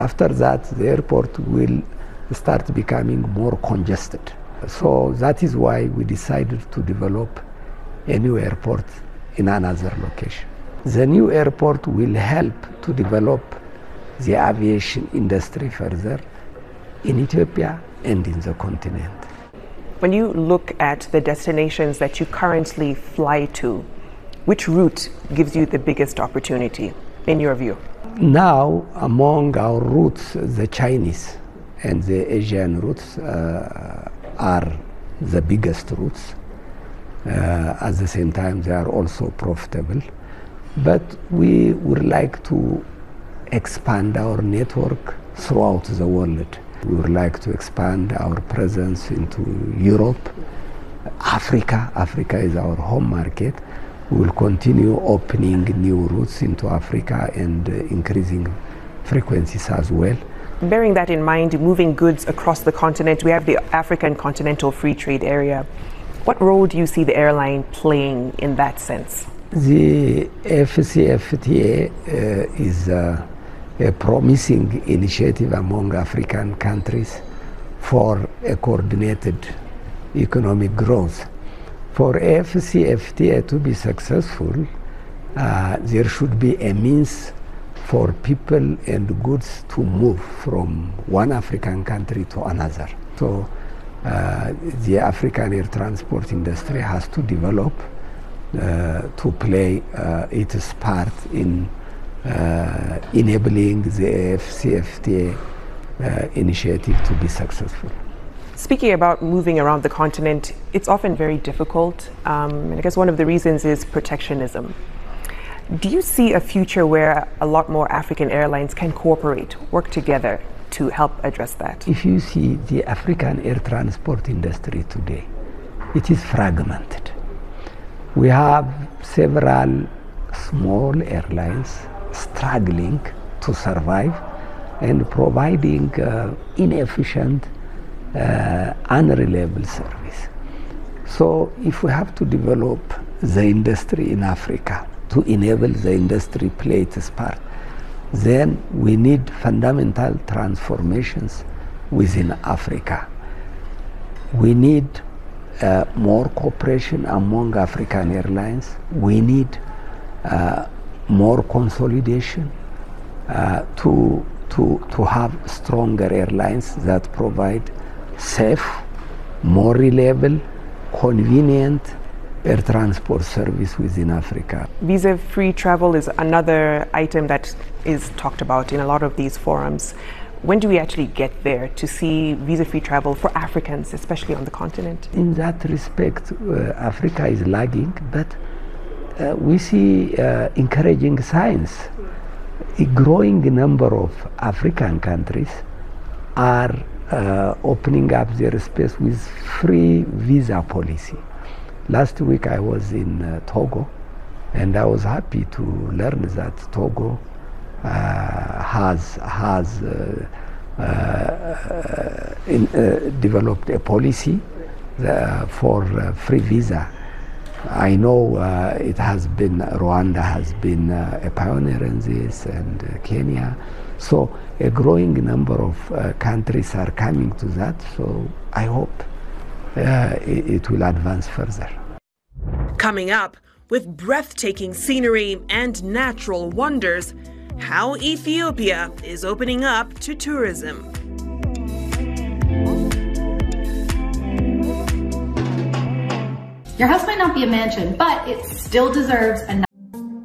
After that, the airport will start becoming more congested. So that is why we decided to develop a new airport in another location. The new airport will help to develop the aviation industry further in Ethiopia and in the continent. When you look at the destinations that you currently fly to, which route gives you the biggest opportunity, in your view? Now, among our routes, the Chinese and the Asian routes are the biggest routes. At the same time, they are also profitable. But we would like to expand our network throughout the world. We would like to expand our presence into Europe, Africa. Africa is our home market. We will continue opening new routes into Africa and increasing frequencies as well. Bearing that in mind, moving goods across the continent, we have the African Continental Free Trade Area. What role do you see the airline playing in that sense? The AfCFTA is a promising initiative among African countries for a coordinated economic growth. For AfCFTA to be successful, there should be a means for people and goods to move from one African country to another. So the African air transport industry has to develop to play its part in enabling the AfCFTA initiative to be successful. Speaking about moving around the continent, it's often very difficult. And I guess one of the reasons is protectionism. Do you see a future where a lot more African airlines can cooperate, work together to help address that? If you see the African air transport industry today, it is fragmented. We have several small airlines struggling to survive and providing inefficient, unreliable service. So if we have to develop the industry in Africa to enable the industry play its part, then we need fundamental transformations within Africa. We need more cooperation among African airlines. We need more consolidation to have stronger airlines that provide safe, more reliable, convenient air transport service within Africa. Visa-free travel is another item that is talked about in a lot of these forums. When do we actually get there to see visa-free travel for Africans, especially on the continent? In that respect, Africa is lagging, but we see encouraging signs. A growing number of African countries are opening up their space with free visa policy. Last week I was in Togo, and I was happy to learn that Togo has developed a policy for free visa. I know it has been, Rwanda has been a pioneer in this, and Kenya. So a growing number of countries are coming to that, so I hope it will advance further. Coming up, with breathtaking scenery and natural wonders, how Ethiopia is opening up to tourism. Your house might not be a mansion, but it still deserves a